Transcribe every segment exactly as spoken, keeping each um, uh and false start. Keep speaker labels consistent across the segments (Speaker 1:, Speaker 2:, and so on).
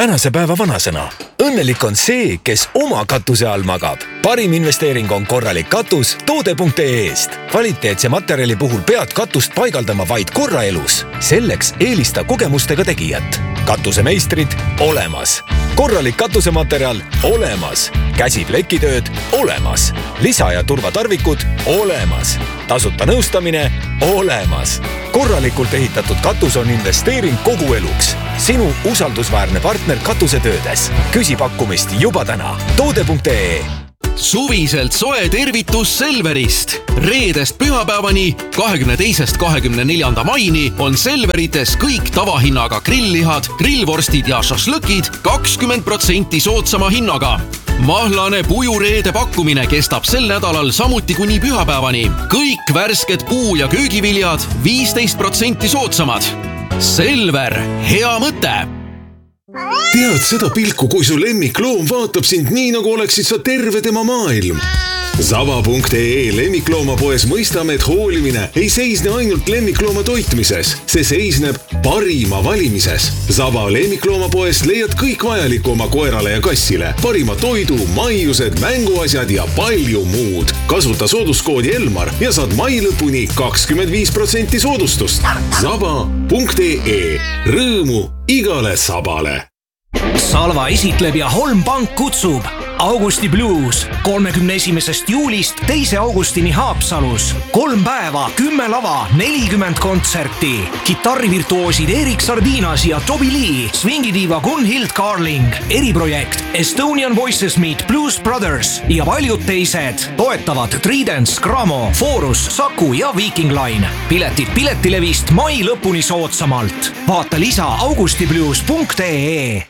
Speaker 1: tänase päeva vanasõna. Õnnelik on see, kes oma katuse all magab. Parim investeering on korralik katus toode punkt ee-st. Kvaliteetse materjali puhul pead katust paigaldama vaid korra elus. Selleks eelista kogemustega tegijat. Katusemeistrid olemas. Korralik katusematerjal olemas. Käsiplekitööd olemas. Lisa- ja turvatarvikud olemas. Tasuta nõustamine olemas. Korralikult ehitatud katus on investeering kogu eluks. Sinu usaldusväärne partner katusetöödes. Küsi pakkumist juba täna. toode punkt ee.
Speaker 2: Suviselt soe tervitus Selverist. Reedest pühapäevani kahekümne teisest kahekümne neljanda maini on Selverites kõik tavahinnaga grilllihad, grillvorstid ja šašlõkid kakskümmend protsenti soodsama hinnaga. Mahlane pujureede pakkumine kestab sel nädalal samuti kuni pühapäevani. Kõik värsked puu- ja köögiviljad viisteist protsenti soodsamad. Selver, hea mõte!
Speaker 3: Tead seda pilku, kui su lemmikloom vaatab sind nii, nagu oleksid sa terve tema maailm. Zava punkt ee lemmikloomapoes mõistame, et hoolimine ei seisne ainult lemmiklooma toitmises. See seisneb parima valimises. Zava lemmikloomapoes leiad kõik vajaliku oma koerale ja kassile. Parima toidu, maiused, mänguasjad ja palju muud. Kasuta sooduskoodi Elmar ja saad mai lõpuni kakskümmend viis protsenti soodustust. Zava punkt ee. Rõõmu igale sabale.
Speaker 4: Salva esitleb ja Holm Pank kutsub Augusti Blues kolmekümne esimesest juulist teise augustini Haapsalus. Kolm päeva, kümme lava, nelikümmend kontserti. Kitarrivirtuoosid Erik Sardinas ja Toby Lee, swingidiiva Gunhild Carling, eriprojekt Estonian Voices Meet Blues Brothers ja paljud teised. Toetavad Tridents, Gramo, Forus, Saku ja Viking Line. Piletid Piletilevist mai lõpuni soodsamalt. Vaata lisa augustiblues punkt ee.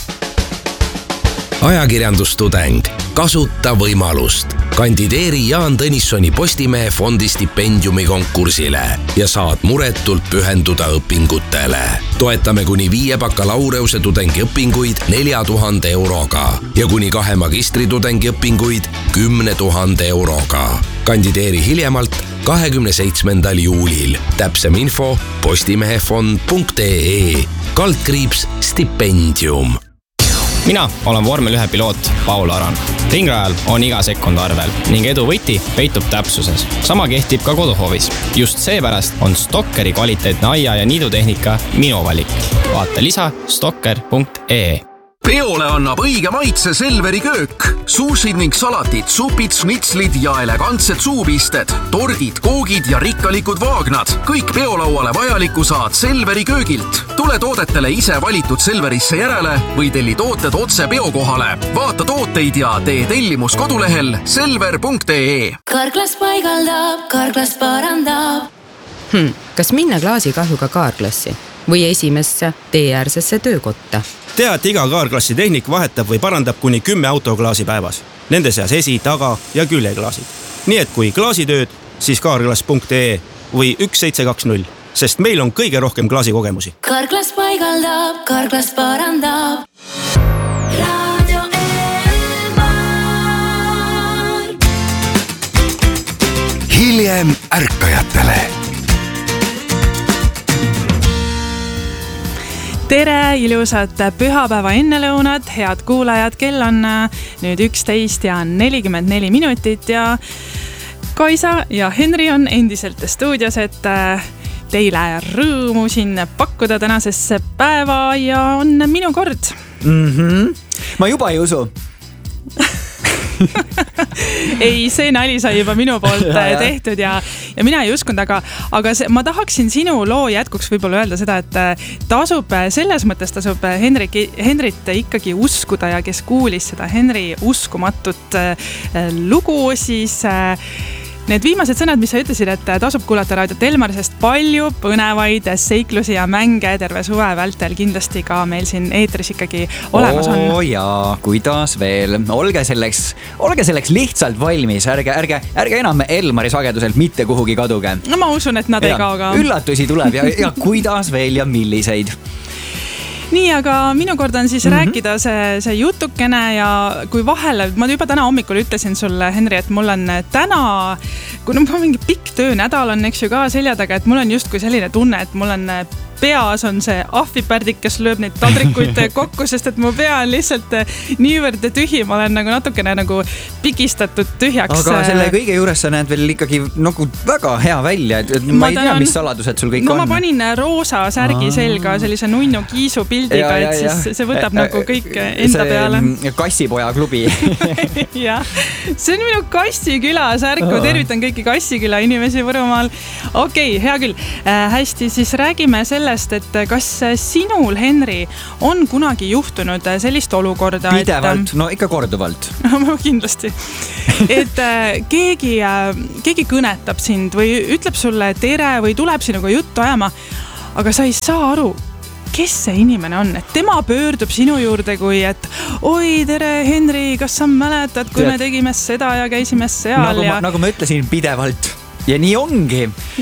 Speaker 5: Ajakirjandustudeng. Kasuta võimalust. Kandideeri Jaan Tõnissoni Postimehe fondi stipendiumi konkursile ja saad muretult pühenduda õpingutele. Toetame kuni viie bakalaureuse tudengi õpinguid nelja tuhande euroga ja kuni kahe magistri tudengi õpinguid kümne tuhande euroga. Kandideeri hiljemalt kahekümne seitsmendal juulil. Täpsem info postimehefond punkt ee. Kaldkriips stipendium.
Speaker 6: Mina olen vormel ühe piloot Paul Aran. Ringrajal on iga sekund arvel ning edu võti peitub täpsuses. Sama kehtib ka koduhoovis. Just seepärast on Stokkeri kvaliteetne aia- ja niidutehnika minu valik. Vaata lisa stokker punkt ee.
Speaker 2: Peole annab õige maitse Selveri köök. Suusid ning salatid, supid, snitslid ja elegantsed suupisted, tordid, koogid ja rikkalikud vaagnad. Kõik peolauale vajaliku saad Selveri köögilt. Tule toodetele ise valitud Selverisse järele või telli tooted otse peokohale. Vaata tooteid ja tee tellimus kodulehel selver punkt ee.
Speaker 7: Karklas paigaldab, Karklas parandab.
Speaker 8: Hmm, kas minna klaasikahjuga kaarklassi või esimesse teeäärsesse töökotta?
Speaker 9: Tea, et iga kaarklassi tehnik vahetab või parandab kuni kümme autoklaasi päevas. Nende seas esi, taga ja küljeklaasid. Nii et kui klaasitööd, siis kaarklass punkt ee või üks seitse kaks null, sest meil on kõige rohkem klaasikogemusi.
Speaker 7: Karklas paigaldab, Karklas parandab. Radio Elmar.
Speaker 1: Hiljem ärkajatele.
Speaker 10: Tere, ilusad pühapäeva ennelõunad, head kuulajad, kell on nüüd üksteist ja nelikümmend neli minutit ja Kaisa ja Henri on endiselt stuudios, et teile rõõmu siin pakkuda tänasesse päeva ja on minu kord.
Speaker 11: Mm-hmm. Ma juba ei usu.
Speaker 10: Ei, see nali sai juba minu poolt ja, ja. tehtud ja, ja mina ei uskunud, aga, aga see, ma tahaksin sinu loo jätkuks võib-olla öelda seda, et tasub, selles mõttes tasub Henrik, Henrit ikkagi uskuda ja kes kuulis seda Henri uskumatut lugu, siis need viimased sõnad, mis sa ütlesid, et tasub kuulata raadiot Elmar, sest palju põnevaid seiklusi ja mänge terve suve vältel kindlasti ka meil siin eetris ikkagi olemas on.
Speaker 11: Oo jaa, kuidas veel. Olge selleks, olge selleks lihtsalt valmis. Ärge, ärge, ärge enam Elmari sageduselt mitte kuhugi kaduge.
Speaker 10: No ma usun, et nad ja, ei kao ka.
Speaker 11: Üllatusi tuleb ja, ja kuidas veel ja milliseid.
Speaker 10: Nii, aga minu kord on siis mm-hmm. rääkida see, see jutukene ja kui vahele, ma juba täna hommikul ütlesin sulle, Henri, et mul on täna, kui no, mingi pikk töönädal on, eks ju ka selja taga, et mul on just kui selline tunne, et mul on peas on see ahvipärdik, kes lööb neid taldrikuid kokku, sest et mu pea on lihtsalt niivõrd tühi, ma olen nagu natukene nagu pigistatud tühjaks.
Speaker 11: Aga selle kõige juures sa näed veel ikkagi nagu väga hea välja, et ma, ma ei tea, mis saladused sul kõik
Speaker 10: no,
Speaker 11: on.
Speaker 10: No ma panin roosa särgi selga sellise nunnu kiisu pildiga, ja, et ja, siis ja. see võtab nagu kõik enda
Speaker 11: see
Speaker 10: peale.
Speaker 11: Kassipoja klubi.
Speaker 10: jah, see on minu Kassiküla särk, ma tervitan kõiki Kassiküla inimesi Võrumaal. Okei, okay, hea küll. Äh, hästi, siis räägime sellest, et kas sinul, Henri, on kunagi juhtunud sellist olukorda,
Speaker 11: pidevalt, et, no ikka korduvalt.
Speaker 10: kindlasti. Et äh, keegi, äh, keegi kõnetab sind või ütleb sulle tere või tuleb sinuga juttu ajama, aga sa ei saa aru, kes see inimene on, et tema pöördub sinu juurde kui, et oi, tere, Henri, kas sa mäletad, kui Tead. me tegime seda ja käisime seal
Speaker 11: nagu
Speaker 10: ja...
Speaker 11: Ma, nagu ma ütlesin, pidevalt. Ja nii ongi.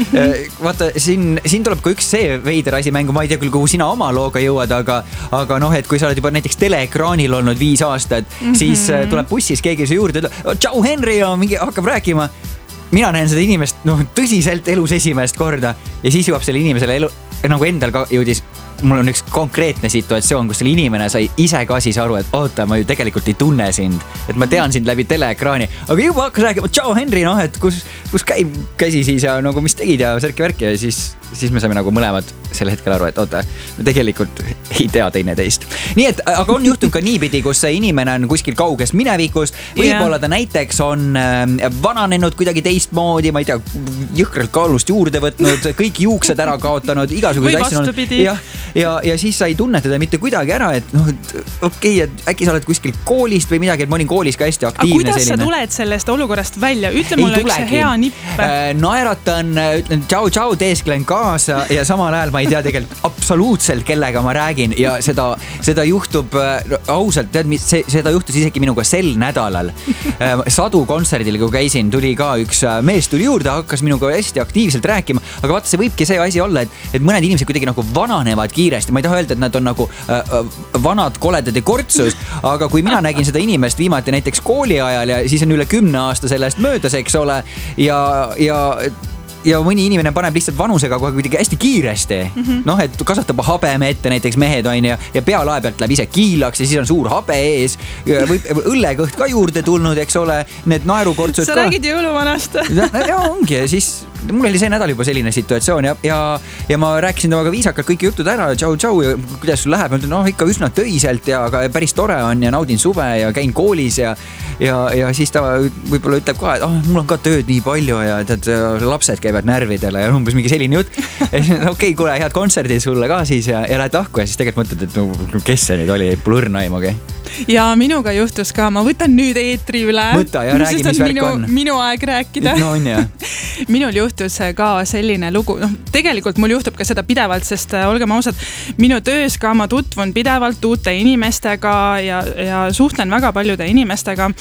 Speaker 11: Vaata, siin, siin tuleb ka üks see veider asi mängu, ma ei tea küll, kuhu sina oma looga jõuad, aga, aga noh, et kui sa oled juba näiteks teleekraanil olnud viis aastat, mm-hmm. siis tuleb bussis keegi su juurde, ütleb, tšau, Henri, ja mingi hakkab rääkima. Mina näen seda inimest noh, tõsiselt elus esimest korda ja siis jõuab selle inimesele elu, nagu endal ka jõudis. Mul on üks konkreetne situatsioon, kus selle inimene sai ise ka siis aru, et oota, ma ju tegelikult ei tunne sind, et ma tean sind läbi teleekraani, aga juba hakkas rääkima, tšau Henri, noh, et kus, kus käib käsi siis ja nagu mis tegid ja särki värki ja siis, siis me saime nagu mõlemad sel hetkel aru, et oota, me tegelikult ei tea teine teist. Nii et, aga on juhtunud ka niipidi, kus see inimene on kuskil kauges minevikus, võib-olla ta näiteks on vananenud kuidagi teistmoodi, ma ei tea, jõhkralt kaalust juurde võtnud, kõik juuksed ära kaotanud, igasugused asjad. Ja, ja, ja siis sa ei tunne teda mitte kuidagi ära, et noh, okei, okay, et äkki sa oled kuskil koolist või midagi, et ma olin koolis ka hästi aktiivne.
Speaker 10: Aga kuidas
Speaker 11: selline.
Speaker 10: sa tuled sellest olukorrast välja? Ütle mulle üks hea nipp.
Speaker 11: Naeratan, ütlen tšau, tšau, teesklen kaasa ja samal ajal ma ei tea tegelikult absoluutselt, kellega ma räägin ja seda, seda juhtub ausalt, tead, mis, see, seda juhtus isegi minuga sel nädalal. Sadu kontserdil, kui käisin, tuli ka üks mees tuli juurde, hakkas minuga hästi aktiivselt rääkima, aga vaata, see võibki see asi olla, et, et mõned inimesed kuidagi nagu vananevad kiiresti, ma ei taha öelda, et nad on nagu äh, vanad koledad ja kortsus, aga kui mina nägin seda inimest viimati näiteks kooli ajal ja siis on üle kümne aasta sellest möödas, eks ole, ja, ja ja mõni inimene paneb lihtsalt vanusega kohe kuidagi hästi kiiresti. Mm-hmm. Noh, et kasvatab habeme ette näiteks mehed on ja, ja pealae pealt läheb ise kiilaks ja siis on suur habe ees. Võib õllekõht ka juurde tulnud, eks ole, need naerukortsud
Speaker 10: sa
Speaker 11: ka. Sa räägid
Speaker 10: jõuluvanast.
Speaker 11: Ja, ja ongi ja siis mul oli see nädal juba selline situatsioon ja, ja, ja ma rääkisin temaga viisakalt kõik jutud ära, tšau, tšau ja kuidas sul läheb. Ma ütlen, noh, ikka üsna töiselt ja aga päris tore on ja naudin suve ja käin koolis ja, ja, ja siis ta võib-olla ütleb ka, et oh, mul on ka tööd nii palju ja tead, lapsed käivad närvidele ja umbes mingi selline jutt. Okei, okay, kuule, head kontserdid sulle ka siis ja, ja lähed lahku ja siis tegelikult mõtled, et no, kes see nüüd oli, pole õrna aimugi.
Speaker 10: Ja minuga juhtus ka, ma võtan nüüd eetri üle.
Speaker 11: Võta ja räägi, mis värk
Speaker 10: minu,
Speaker 11: on.
Speaker 10: Minu aeg rääkida.
Speaker 11: No on ja.
Speaker 10: Minul juhtus ka selline lugu, noh, tegelikult mul juhtub ka seda pidevalt, sest olgem ausad, minu töös ka ma tutvun pidevalt uute inimestega ja, ja suhtlen väga paljude inimestega.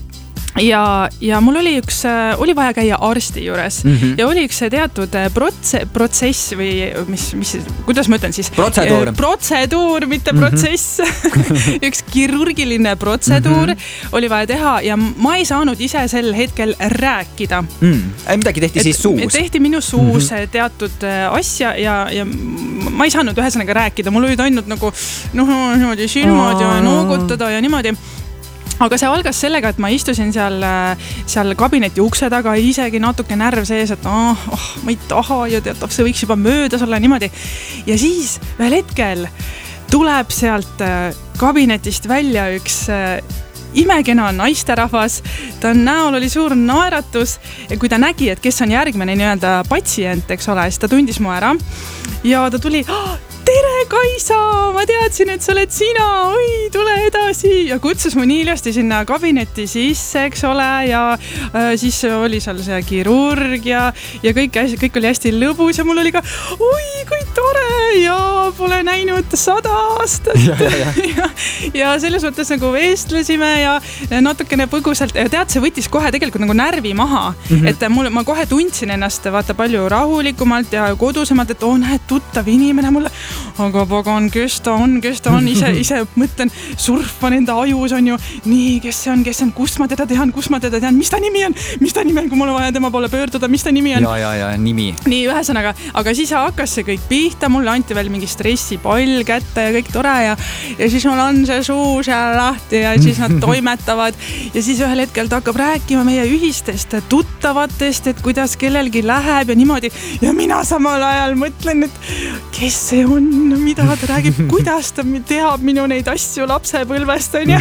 Speaker 10: Ja, ja mul oli üks, oli vaja käia arsti juures mm-hmm. ja oli üks teatud protse, protsess või mis, mis, kuidas ma ütlen siis?
Speaker 11: Protseduur.
Speaker 10: Protseduur, mitte mm-hmm. protsess. üks kirurgiline protseduur mm-hmm. oli vaja teha ja ma ei saanud ise sel hetkel rääkida.
Speaker 11: Mm. Midagi tehti et, siis suus?
Speaker 10: Tehti minu suus mm-hmm. teatud asja ja, ja ma ei saanud ühesõnaga rääkida. Mul olid ainult nagu noh, niimoodi silmad ja noogutada ja niimoodi. Aga see algas sellega, et ma istusin seal, seal kabineti ukse taga, isegi natuke närv sees, et oh, oh, ma ei taha ja teatav, see võiks juba möödas olla niimoodi. Ja siis ühel hetkel tuleb sealt kabinetist välja üks imekena naisterahvas. Ta näol oli suur naeratus ja kui ta nägi, et kes on järgmine nii-öelda patsient, eks ole, siis ta tundis mu ära ja ta tuli... Oh, tere, Kaisa, ma teadsin, et sa oled sina, oi, tule edasi ja kutsus mu nii ilusti sinna kabinetti sisse, eks ole, ja äh, siis oli seal see kirurg ja, ja kõik, kõik oli hästi lõbus ja mul oli ka, oi, kui tore ja pole näinud sada aastat ja, ja, ja. ja, ja selles mõttes nagu vestlesime ja natukene põgusalt ja tead, see võttis kohe tegelikult nagu närvi maha, mm-hmm. et mul, ma kohe tundsin ennast vaata palju rahulikumalt ja kodusemalt, et oo, näed, tuttav inimene mulle aga pagan, kes ta on, kes ta on, ise, ise mõtlen, surfan enda ajus on ju, nii, kes see on, kes see on, kus ma teda tean, kus ma teda tean, mis ta nimi on, mis ta nimi on, kui mul on vaja tema poole pöörduda, mis ta nimi on.
Speaker 11: Ja, ja, ja, nimi.
Speaker 10: Nii, ühesõnaga, aga siis hakkas see kõik pihta, mulle anti veel mingi stressipall kätte ja kõik tore ja, ja siis mul on see suu seal lahti ja siis nad toimetavad ja siis ühel hetkel ta hakkab rääkima meie ühistest tuttavatest, et kuidas kellelgi läheb ja niimoodi ja mina samal ajal mõtlen, et kes see on, mida ta räägib, kuidas ta teab minu neid asju lapsepõlvest on ja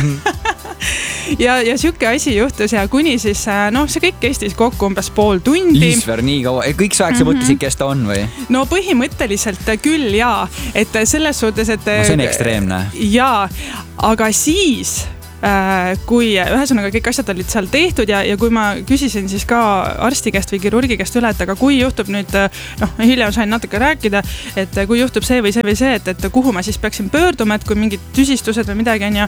Speaker 10: ja, ja siuke asi juhtus ja kuni siis, noh, see kõik kestis kokku umbes pool tundi.
Speaker 11: Isver, nii kaua, kõik see aeg sa mõtlesid, kes ta on või?
Speaker 10: No põhimõtteliselt küll jaa, et selles suhtes, et
Speaker 11: no see on ekstreemne.
Speaker 10: Jaa, aga siis kui ühesõnaga kõik asjad olid seal tehtud ja, ja kui ma küsisin siis ka arsti käest või kirurgi käest üle, et aga kui juhtub nüüd, noh, hiljem sain natuke rääkida, et kui juhtub see või see või see, et, et kuhu ma siis peaksin pöörduma, et kui mingid tüsistused või midagi on ja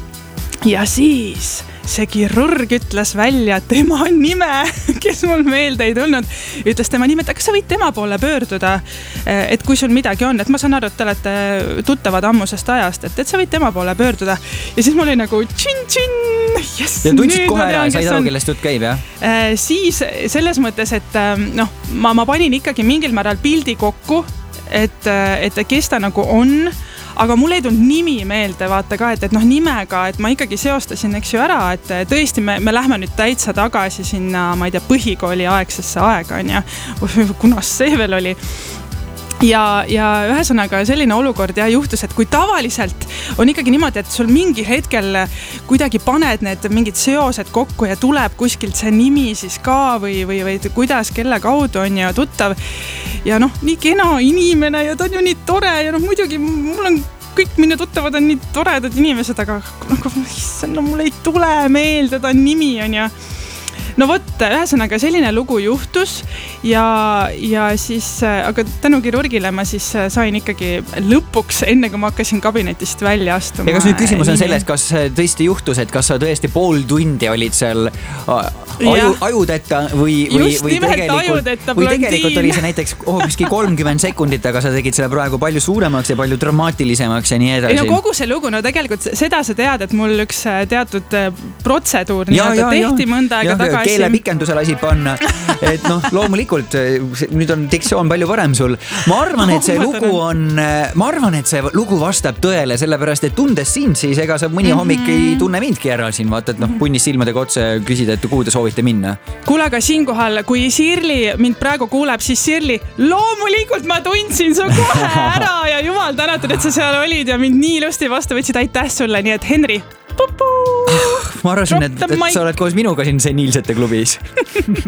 Speaker 10: ja siis see kirurg ütles välja tema nime, kes mul meelde ei tulnud, ütles tema nime, et kas sa võid tema poole pöörduda, et kui sul midagi on, et ma saan aru, et te olete tuttavad ammusest ajast, et, et sa võid tema poole pöörduda ja siis mul oli nagu tšin-tšin yes,
Speaker 11: ja tundsid kohe ära, said aru, kellest jutt käib, jah?
Speaker 10: Siis selles mõttes, et noh, ma, ma panin ikkagi mingil määral pildi kokku, et, et kes ta nagu on, aga mul ei tulnud nimi meelde, vaata ka, et, et noh nimega, et ma ikkagi seostasin, eks ju ära, et tõesti me, me lähme nüüd täitsa tagasi sinna, ma ei tea, põhikooli aegsesse aega on ja kunas see veel oli. Ja, ja ühesõnaga selline olukord ja juhtus, et kui tavaliselt on ikkagi niimoodi, et sul mingi hetkel kuidagi paned need mingid seosed kokku ja tuleb kuskilt see nimi siis ka või, või, või kuidas, kelle kaudu on ja tuttav ja noh, nii kena inimene ja ta on ju nii tore ja noh, muidugi mul on kõik minu tuttavad on nii toredad inimesed, aga nagu, no mul ei tule meelde ta nimi on ja no vot, ühesõnaga selline lugu juhtus ja, ja siis, aga tänu kirurgile ma siis sain ikkagi lõpuks, enne kui ma hakkasin kabinetist välja astuma.
Speaker 11: Ja kas nüüd küsimus on selles, kas tõesti juhtus, et kas sa tõesti pool tundi olid seal aju, ajudeta või, või, või tegelikult, või tegelikult oli see näiteks hoopiski kolmkümmend sekundit, aga sa tegid selle praegu palju suuremaks ja palju dramaatilisemaks ja nii edasi.
Speaker 10: Ei no kogu see lugu, no tegelikult seda sa tead, et mul üks teatud protseduur ja, ja, tehti ja, mõnda aega tagasi.
Speaker 11: Keele pikenduse lasid panna, et noh, loomulikult nüüd on diktsioon palju parem sul. Ma arvan, et see lugu on, ma arvan, et see lugu vastab tõele, sellepärast, et tundes sind, siis ega sa mõni hommik ei tunne mindki ära siin, vaata, et noh, punnis silmadega otse küsida, et kuhu te soovite minna.
Speaker 10: Kuule, aga siinkohal, kui Sirli mind praegu kuuleb, siis Sirli, loomulikult ma tundsin su kohe ära ja jumal tänatud, et sa seal olid ja mind nii ilusti vastu võtsid, aitäh sulle, nii et Henri, pupu!
Speaker 11: Ma arvasin, et, et sa oled koos minuga siin seniilsete klubis.